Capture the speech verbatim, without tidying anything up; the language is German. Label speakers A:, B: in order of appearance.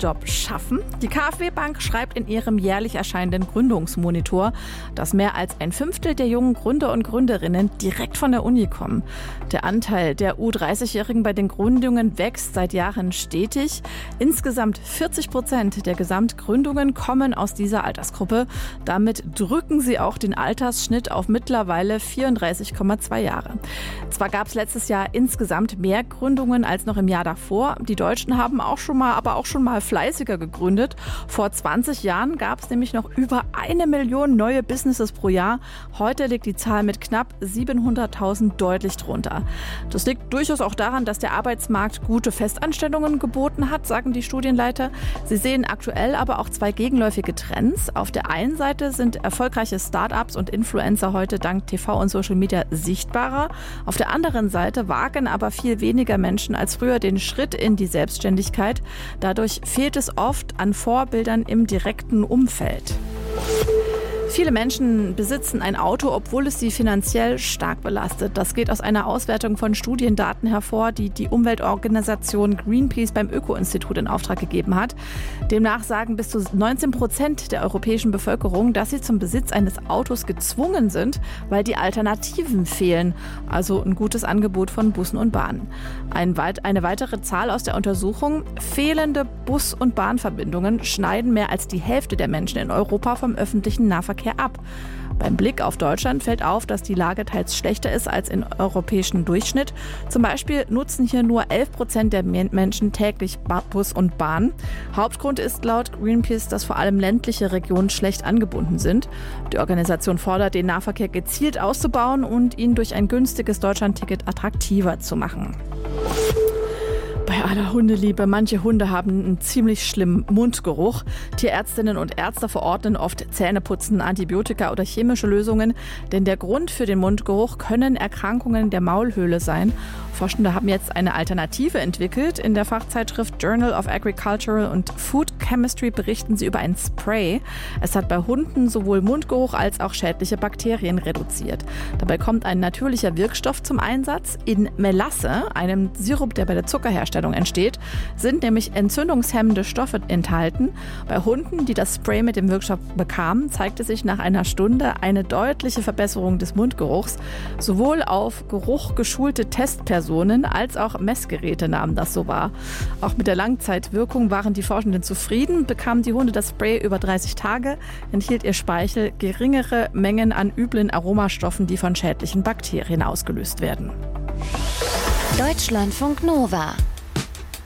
A: Job schaffen? Die KfW Bank schreibt in ihrem jährlich erscheinenden Gründungsmonitor, dass mehr als ein Fünftel der jungen Gründer und Gründerinnen direkt von der Uni kommen. Der Anteil der U dreißig-Jährigen bei den Gründungen wächst seit Jahren stetig. Insgesamt vierzig Prozent der Gesamtgründungen kommen aus dieser Altersgruppe. Damit drücken sie auch den Altersschnitt auf mittlerweile vierunddreißig Komma zwei Jahre. Zwar gab es letztes Jahr insgesamt mehr Gründungen als noch im Jahr davor. Die Deutschen haben auch schon mal, aber auch schon mal fleißiger gegründet. Vor zwanzig Jahren gab es nämlich noch über eine Million neue Businesses pro Jahr. Heute liegt die Zahl mit knapp siebenhunderttausend deutlich drunter. Das liegt durchaus auch daran, dass der Arbeitsmarkt gute Festanstellungen geboten hat, sagen die Studienleiter. Sie sehen aktuell aber auch zwei gegenläufige Trends. Auf der einen Seite sind erfolgreiche Start-ups und Influencer heute dank T V und Social Media sichtbarer. Auf der anderen Seite wagen aber viel weniger Menschen als früher den Schritt in die Selbstständigkeit. Dadurch fehlt es oft an Vorbildern im direkten Umfeld. Viele Menschen besitzen ein Auto, obwohl es sie finanziell stark belastet. Das geht aus einer Auswertung von Studiendaten hervor, die die Umweltorganisation Greenpeace beim Öko-Institut in Auftrag gegeben hat. Demnach sagen bis zu neunzehn Prozent der europäischen Bevölkerung, dass sie zum Besitz eines Autos gezwungen sind, weil die Alternativen fehlen. Also ein gutes Angebot von Bussen und Bahnen. Ein weit, eine weitere Zahl aus der Untersuchung: fehlende Bus- und Bahnverbindungen schneiden mehr als die Hälfte der Menschen in Europa vom öffentlichen Nahverkehr ab. Beim Blick auf Deutschland fällt auf, dass die Lage teils schlechter ist als im europäischen Durchschnitt. Zum Beispiel nutzen hier nur elf Prozent der Menschen täglich Bus und Bahn. Hauptgrund ist laut Greenpeace, dass vor allem ländliche Regionen schlecht angebunden sind. Die Organisation fordert, den Nahverkehr gezielt auszubauen und ihn durch ein günstiges Deutschlandticket attraktiver zu machen. Bei aller Hundeliebe, manche Hunde haben einen ziemlich schlimmen Mundgeruch. Tierärztinnen und Ärzte verordnen oft Zähneputzen, Antibiotika oder chemische Lösungen, denn der Grund für den Mundgeruch können Erkrankungen der Maulhöhle sein. Forschende haben jetzt eine Alternative entwickelt. In der Fachzeitschrift Journal of Agricultural and Food Chemistry berichten sie über ein Spray. Es hat bei Hunden sowohl Mundgeruch als auch schädliche Bakterien reduziert. Dabei kommt ein natürlicher Wirkstoff zum Einsatz. In Melasse, einem Sirup, der bei der Zuckerherstellung entsteht, sind nämlich entzündungshemmende Stoffe enthalten. Bei Hunden, die das Spray mit dem Wirkstoff bekamen, zeigte sich nach einer Stunde eine deutliche Verbesserung des Mundgeruchs. Sowohl auf Geruch geschulte Testpersonen als auch Messgeräte nahmen das so wahr. Auch mit der Langzeitwirkung waren die Forschenden zufrieden. Bekamen die Hunde das Spray über dreißig Tage, enthielt ihr Speichel geringere Mengen an üblen Aromastoffen, die von schädlichen Bakterien ausgelöst werden.
B: Deutschlandfunk Nova